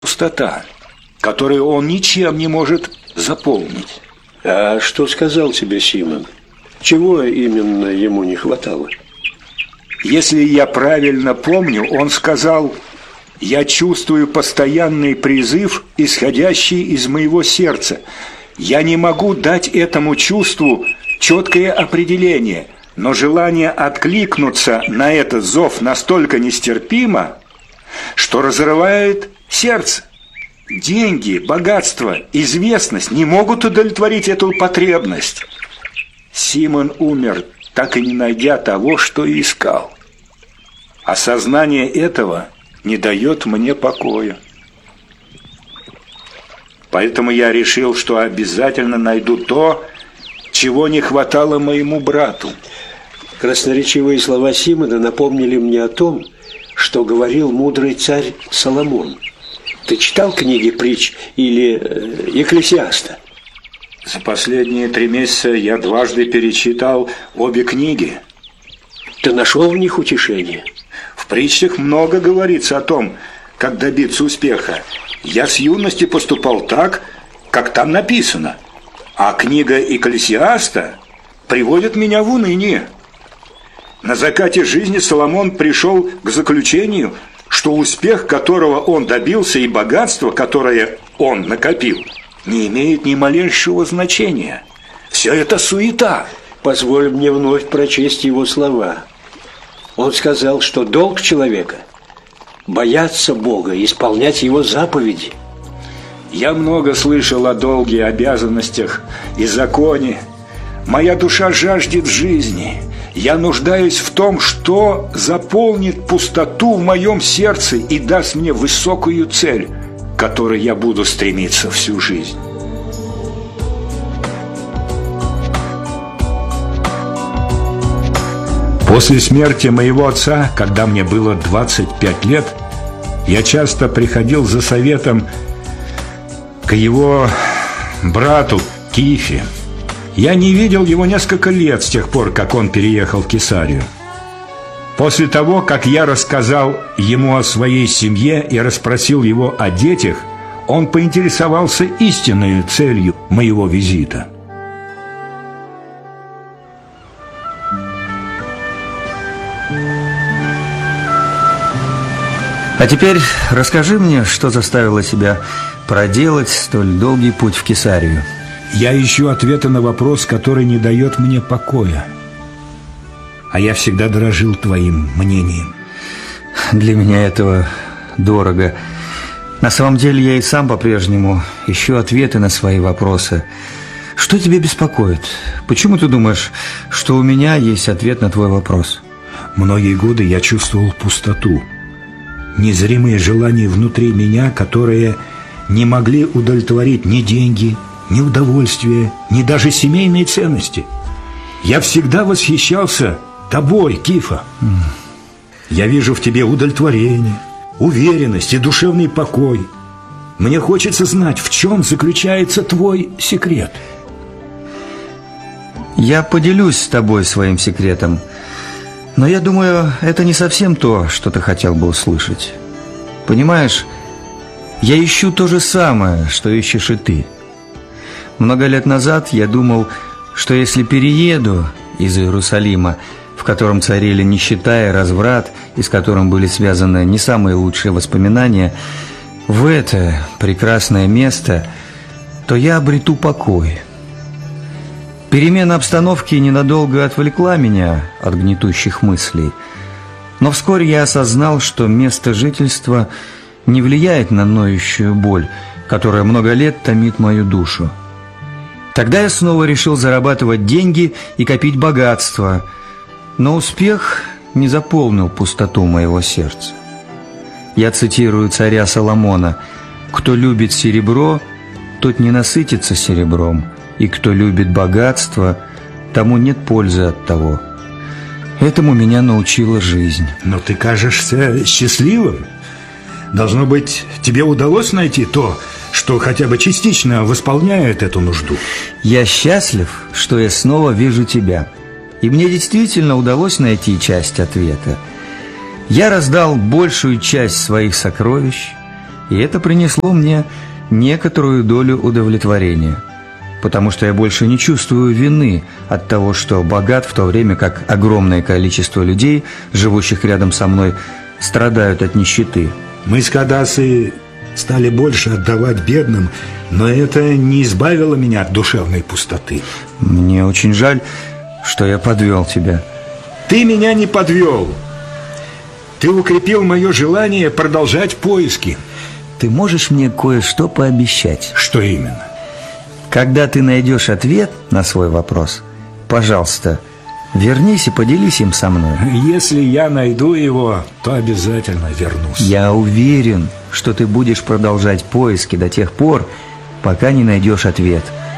пустота, которую он ничем не может заполнить. А что сказал тебе Симон? Чего именно ему не хватало? Если я правильно помню, он сказал: «Я чувствую постоянный призыв, исходящий из моего сердца. Я не могу дать этому чувству четкое определение, но желание откликнуться на этот зов настолько нестерпимо, что разрывает сердце. Деньги, богатство, известность не могут удовлетворить эту потребность». Симон умер, так и не найдя того, что искал. Осознание этого не дает мне покоя. Поэтому я решил, что обязательно найду то, чего не хватало моему брату. Красноречивые слова Симона напомнили мне о том, что говорил мудрый царь Соломон. Ты читал книги притч или Екклесиаста? За последние 3 месяца я дважды перечитал обе книги. Ты нашел в них утешение? В притчах много говорится о том, как добиться успеха. Я с юности поступал так, как там написано. А книга Екклесиаста приводит меня в уныние. На закате жизни Соломон пришел к заключению, что успех, которого он добился, и богатство, которое он накопил, не имеет ни малейшего значения. Все это суета. Позволь мне вновь прочесть его слова. Он сказал, что долг человека – бояться Бога, исполнять Его заповеди. Я много слышал о долге, обязанностях и законе. Моя душа жаждет жизни. Я нуждаюсь в том, что заполнит пустоту в моем сердце и даст мне высокую цель, к которой я буду стремиться всю жизнь. После смерти моего отца, когда мне было 25 лет, я часто приходил за советом к его брату Кифе. Я не видел его несколько лет с тех пор, как он переехал в Кесарию. После того, как я рассказал ему о своей семье и расспросил его о детях, он поинтересовался истинной целью моего визита. А теперь расскажи мне, что заставило тебя проделать столь долгий путь в Кесарию. Я ищу ответа на вопрос, который не дает мне покоя. А я всегда дорожил твоим мнением. Для меня этого дорого. На самом деле я и сам по-прежнему ищу ответы на свои вопросы. Что тебя беспокоит? Почему ты думаешь, что у меня есть ответ на твой вопрос? Многие годы я чувствовал пустоту. Незримые желания внутри меня, которые не могли удовлетворить ни деньги, ни удовольствие, ни даже семейные ценности. Я всегда восхищался тобой, Кифа. Я вижу в тебе удовлетворение, уверенность и душевный покой. Мне хочется знать, в чем заключается твой секрет. Я поделюсь с тобой своим секретом. Но я думаю, это не совсем то, что ты хотел бы услышать. Понимаешь, я ищу то же самое, что ищешь и ты. Много лет назад я думал, что если перееду из Иерусалима, в котором царили нищета и разврат, и с которым были связаны не самые лучшие воспоминания, в это прекрасное место, то я обрету покой. Перемена обстановки ненадолго отвлекла меня от гнетущих мыслей, но вскоре я осознал, что место жительства не влияет на ноющую боль, которая много лет томит мою душу. Тогда я снова решил зарабатывать деньги и копить богатство, но успех не заполнил пустоту моего сердца. Я цитирую царя Соломона: «Кто любит серебро, тот не насытится серебром, и кто любит богатство, тому нет пользы от того». Этому меня научила жизнь. Но ты кажешься счастливым. Должно быть, тебе удалось найти то, что хотя бы частично восполняет эту нужду. Я счастлив, что я снова вижу тебя. И мне действительно удалось найти часть ответа. Я раздал большую часть своих сокровищ. И это принесло мне некоторую долю удовлетворения, потому что я больше не чувствую вины от того, что богат, в то время как огромное количество людей, живущих рядом со мной, страдают от нищеты. Мы с Кадасой стали больше отдавать бедным, но это не избавило меня от душевной пустоты. Мне очень жаль, что я подвел тебя. Ты меня не подвел. Ты укрепил мое желание продолжать поиски. Ты можешь мне кое-что пообещать? Что именно? Когда ты найдешь ответ на свой вопрос, пожалуйста, вернись и поделись им со мной. Если я найду его, то обязательно вернусь. Я уверен, что ты будешь продолжать поиски до тех пор, пока не найдешь ответ.